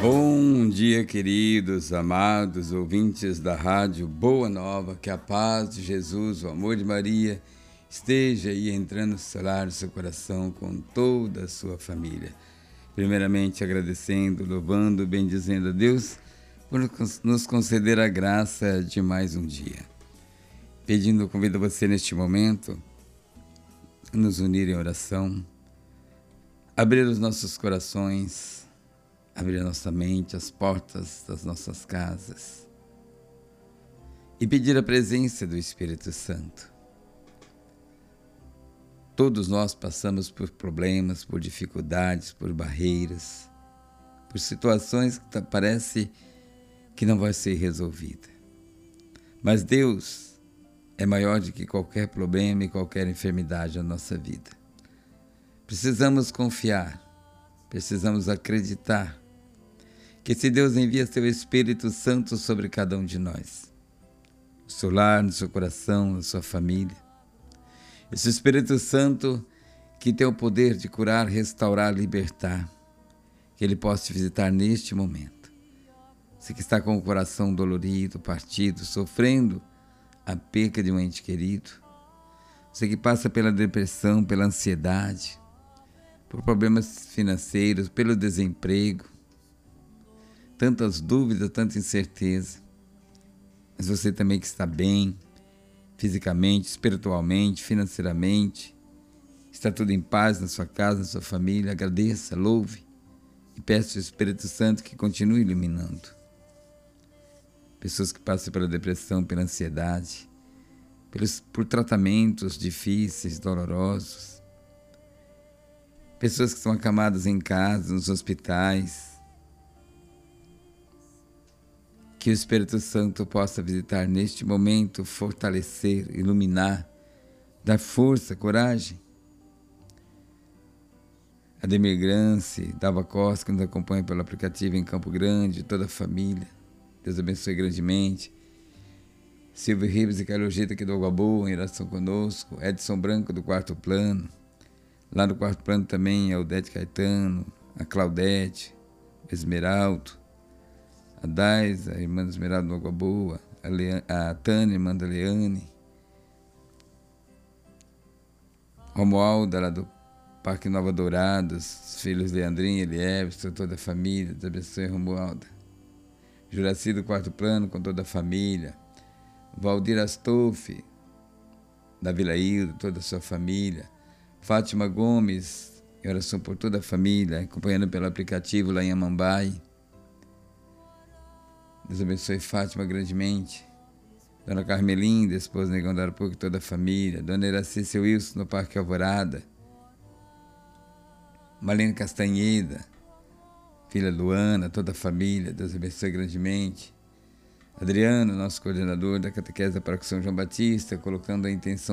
Bom dia, queridos, amados ouvintes da rádio Boa Nova, que a paz de Jesus, o amor de Maria, esteja aí entrando no seu lar, no seu coração, com toda a sua família. Primeiramente agradecendo, louvando, bendizendo a Deus por nos conceder a graça de mais um dia. Pedindo, convido você neste momento a nos unir em oração, abrir os nossos corações, abrir a nossa mente, as portas das nossas casas e pedir a presença do Espírito Santo. Todos nós passamos por problemas, por dificuldades, por barreiras, por situações que parece que não vai ser resolvida. Mas Deus é maior do que qualquer problema e qualquer enfermidade na nossa vida. Precisamos confiar, precisamos acreditar que se Deus envia seu Espírito Santo sobre cada um de nós, no seu lar, no seu coração, na sua família, esse Espírito Santo que tem o poder de curar, restaurar, libertar, que Ele possa te visitar neste momento. Você que está com o coração dolorido, partido, sofrendo a perca de um ente querido, você que passa pela depressão, pela ansiedade, por problemas financeiros, pelo desemprego, tantas dúvidas, tanta incerteza, mas você também que está bem, fisicamente, espiritualmente, financeiramente, está tudo em paz na sua casa, na sua família, agradeça, louve e peça ao Espírito Santo que continue iluminando. Pessoas que passam pela depressão, pela ansiedade, por tratamentos difíceis, dolorosos, pessoas que estão acamadas em casa, nos hospitais, que o Espírito Santo possa visitar neste momento, fortalecer, iluminar, dar força, coragem. Ademir Grance, Dava Costa, que nos acompanha pelo aplicativo em Campo Grande, toda a família. Deus abençoe grandemente. Silvio Ribas e Carlos Gita aqui do Água Boa, em oração conosco. Edson Branco do Quarto Plano. Lá no Quarto Plano também é o Odete Caetano, a Claudete, o Esmeraldo, a Dais, a irmã do Esmeraldo do Água Boa, a Tânia, irmã da Leane, Romualda, lá do Parque Nova Dourados, os filhos Leandrinho e Elievson, toda a família, Deus abençoe Romualda. Juraci do Quarto Plano, com toda a família. Valdir Astolfi, da Vila Hilda, toda a sua família. Fátima Gomes, em oração por toda a família, acompanhando pelo aplicativo lá em Amambai. Deus abençoe Fátima grandemente. Dona Carmelinda, esposa do Negão do Arapuca, toda a família. Dona Iraci e seu Wilson no Parque Alvorada. Marlene Castanheda, filha Luana, toda a família. Deus abençoe grandemente. Adriano, nosso coordenador da catequese da Paróquia São João Batista, colocando a intenção